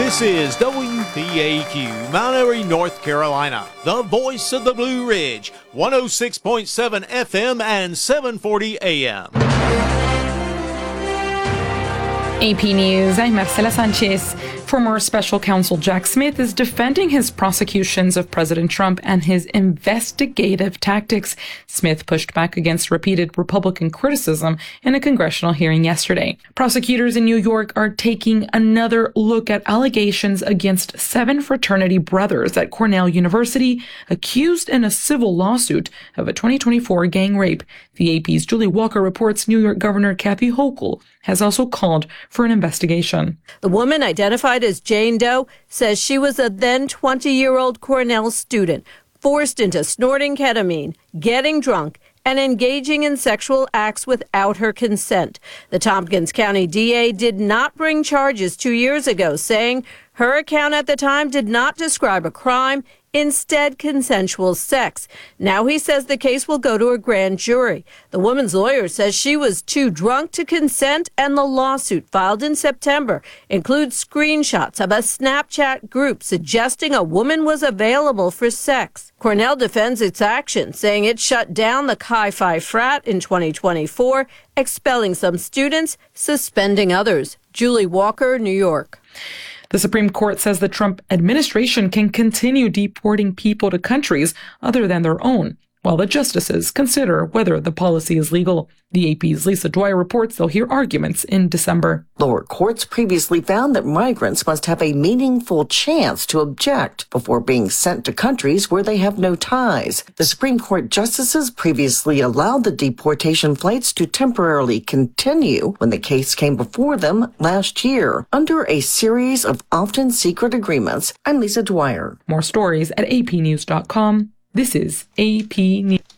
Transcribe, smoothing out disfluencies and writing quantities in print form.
This is WPAQ, Mount Airy, North Carolina, the voice of the Blue Ridge, 106.7 FM and 740 AM. AP News, I'm Marcela Sanchez. Former special counsel Jack Smith is defending his prosecutions of President Trump and his investigative tactics. Smith pushed back against repeated Republican criticism in a congressional hearing yesterday. Prosecutors in New York are taking another look at allegations against 7 fraternity brothers at Cornell University accused in a civil lawsuit of a 2024 gang rape. The AP's Julie Walker reports New York Governor Kathy Hochul has also called for an investigation. The woman, identified as Jane Doe, says she was a then 20-year-old Cornell student, forced into snorting ketamine, getting drunk, and engaging in sexual acts without her consent. The Tompkins County DA did not bring charges 2 years ago, saying her account at the time did not describe a crime, instead consensual sex. Now he says the case will go to a grand jury. The woman's lawyer says she was too drunk to consent, and the lawsuit filed in September includes screenshots of a Snapchat group suggesting a woman was available for sex. Cornell defends its action, saying it shut down the Chi Phi frat in 2024, expelling some students, suspending others. Julie Walker, New York. The Supreme Court says the Trump administration can continue deporting people to countries other than their own, while the justices consider whether the policy is legal. The AP's Lisa Dwyer reports they'll hear arguments in December. Lower courts previously found that migrants must have a meaningful chance to object before being sent to countries where they have no ties. The Supreme Court justices previously allowed the deportation flights to temporarily continue when the case came before them last year under a series of often secret agreements. I'm Lisa Dwyer. More stories at apnews.com. This is AP News.